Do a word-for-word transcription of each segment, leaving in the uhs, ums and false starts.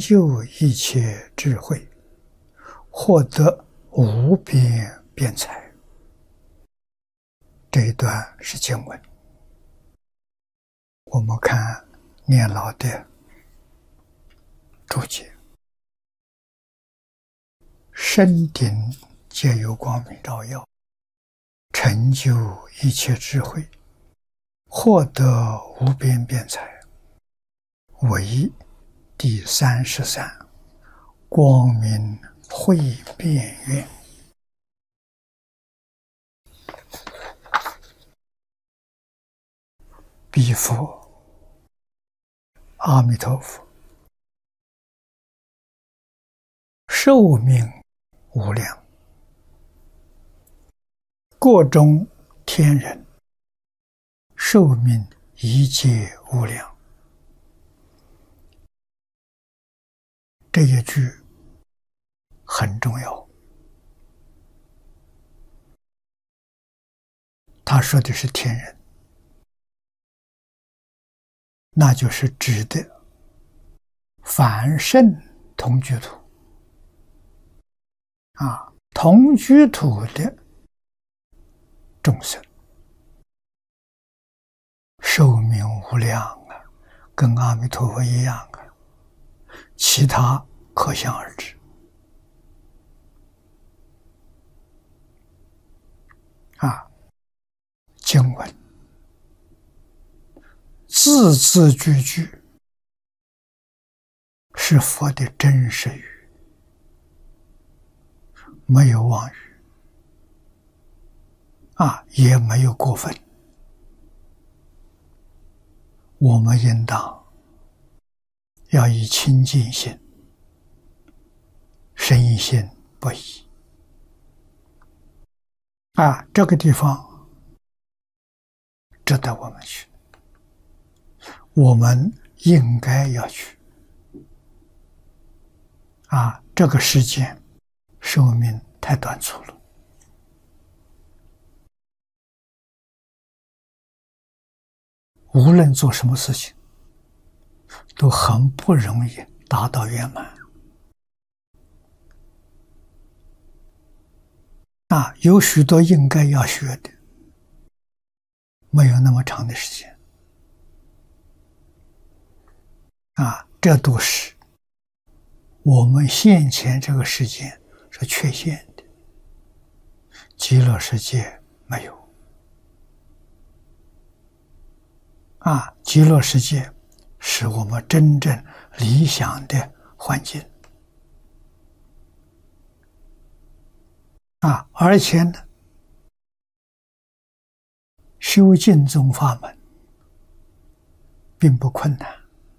就一切智慧，获得无边辩才。这一段是经文，我们看念老的注解：身顶皆有光明照耀，成就一切智慧，获得无边辩才，为第三十三光明慧辩愿。彼佛阿弥陀佛，寿命无量，各中天人寿命一皆无量。这一句很重要，他说的是天人，那就是指的凡圣同居土啊，同居土的众生寿命无量啊，跟阿弥陀佛一样啊，其他可想而知啊。经文字字句句是佛的真实语，没有妄语啊，也没有过分。我们应当要以清净心、深信不疑啊，这个地方值得我们去，我们应该要去啊！这个世间寿命太短促了，无论做什么事情都很不容易达到圆满啊！有许多应该要学的，没有那么长的时间啊，这都是我们现前这个世间是缺陷的，极乐世界没有啊！极乐世界是我们真正理想的环境啊！而且呢，修净宗法门并不困难，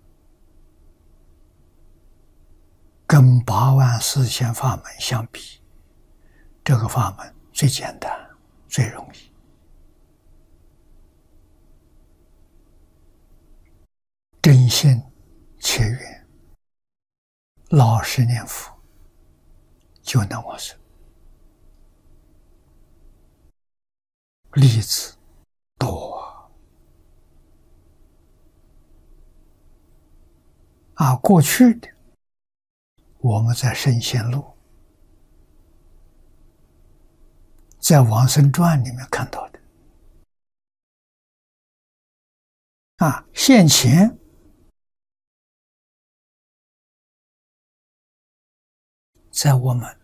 跟八万四千法门相比，这个法门最简单最容易。真心切愿，老实念佛，就能往生。例子多啊！过去的我们在圣贤录、在往生传里面看到的啊，现前在我们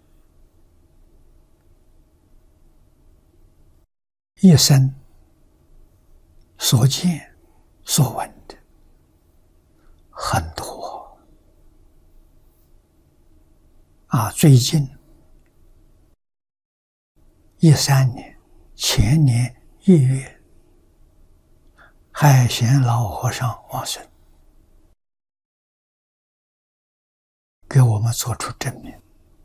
一生所见所闻的很多啊！最近一三年前年一月，海贤老和尚往生，给我们做出证明。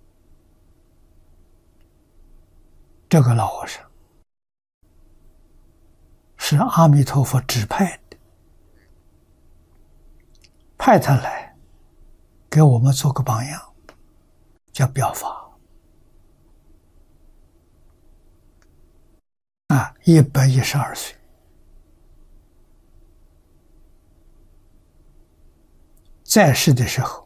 这个老和尚是阿弥陀佛指派的，派他来给我们做个榜样，叫表法啊，一百一十二岁，在世的时候